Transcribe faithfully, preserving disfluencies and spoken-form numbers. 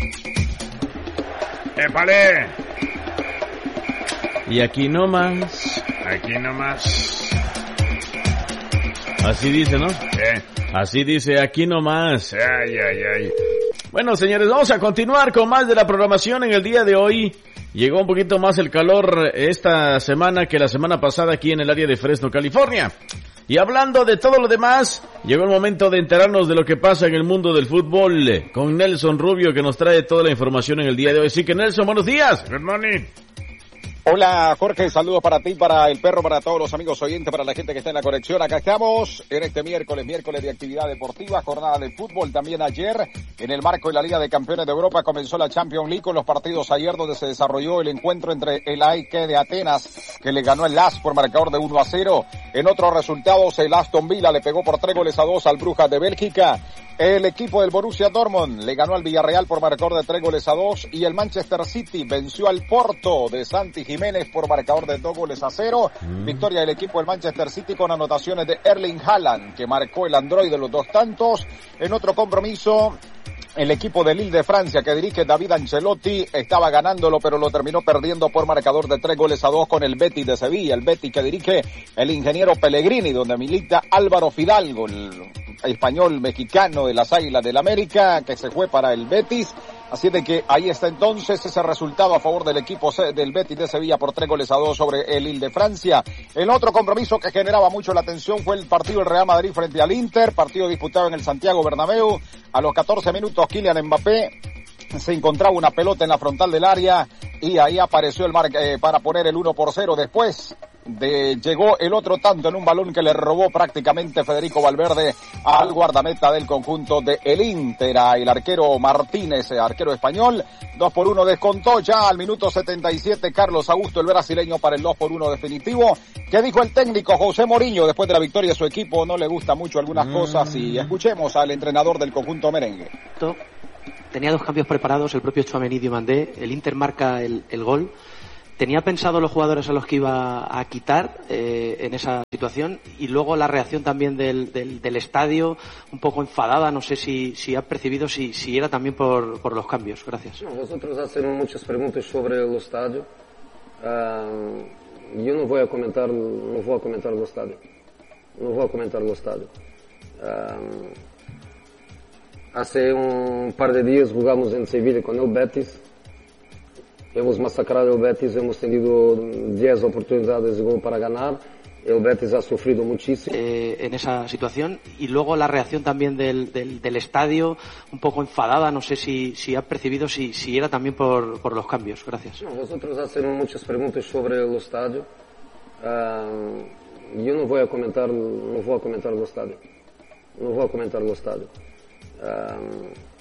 ¡Épale! Y aquí nomás. Aquí nomás. Así dice, ¿no? ¿Qué? Así dice, aquí nomás. Ay, ay, ay. Bueno, señores, vamos a continuar con más de la programación en el día de hoy. Llegó un poquito más el calor esta semana que la semana pasada aquí en el área de Fresno, California. Y hablando de todo lo demás, llegó el momento de enterarnos de lo que pasa en el mundo del fútbol con Nelson Rubio, que nos trae toda la información en el día de hoy. Así que, Nelson, buenos días. Good morning. Hola Jorge, saludos para ti, para el perro, para todos los amigos oyentes, para la gente que está en la conexión. Acá estamos en este miércoles, miércoles de actividad deportiva, jornada de fútbol. También ayer, en el marco de la Liga de Campeones de Europa, comenzó la Champions League con los partidos ayer donde se desarrolló el encuentro entre el A E K de Atenas, que le ganó el L A S por marcador de uno a cero. En otros resultados, el Aston Villa le pegó por tres goles a dos al Brujas de Bélgica. El equipo del Borussia Dortmund le ganó al Villarreal por marcador de tres goles a dos y el Manchester City venció al Porto de Santi Jiménez por marcador de dos goles a cero. Mm. Victoria del equipo del Manchester City con anotaciones de Erling Haaland, que marcó el android de los dos tantos. En otro compromiso, el equipo de Lille de Francia, que dirige David Ancelotti, estaba ganándolo, pero lo terminó perdiendo por marcador de tres goles a dos con el Betis de Sevilla. El Betis que dirige el ingeniero Pellegrini, donde milita Álvaro Fidalgo, el español mexicano de las Águilas del América, que se fue para el Betis. Así de que ahí está entonces ese resultado a favor del equipo del Betis de Sevilla por tres goles a dos sobre el Lille de Francia. El otro compromiso que generaba mucho la atención fue el partido del Real Madrid frente al Inter, partido disputado en el Santiago Bernabéu. A los catorce minutos, Kylian Mbappé se encontraba una pelota en la frontal del área y ahí apareció el mar eh, para poner el uno por cero. Después de llegó el otro tanto en un balón que le robó prácticamente Federico Valverde al guardameta del conjunto de el Inter, el arquero Martínez, arquero español. Dos por uno descontó ya al minuto setenta y siete Carlos Augusto, el brasileño, para el dos por uno definitivo. ¿Qué dijo el técnico José Mourinho después de la victoria de su equipo? No le gusta mucho algunas mm. cosas y escuchemos al entrenador del conjunto merengue. Tenía dos cambios preparados, el propio Tchouaméni y Diomandé. El Inter marca el, el gol. Tenía pensado los jugadores a los que iba a quitar eh, en esa situación, y luego la reacción también del, del, del estadio, un poco enfadada. No sé si, si ha percibido si, si era también por, por los cambios. Gracias. No, vosotros hacen muchas preguntas sobre el estadio. Uh, yo no voy a comentar, no voy a comentar el estadio. No voy a comentar el estadio. Uh, hace un par de días jugamos en Sevilla con el Betis. Hemos masacrado el Betis, hemos tenido diez oportunidades de gol para ganar. El Betis ha sufrido muchísimo. Eh, en esa situación, y luego la reacción también del, del, del estadio, un poco enfadada. No sé si, si ha percibido si, si era también por, por los cambios. Gracias. No, vosotros hacen muchas preguntas sobre el estadio. Uh, yo no voy a comentar, no voy a comentar el estadio. No voy a comentar el estadio. Uh,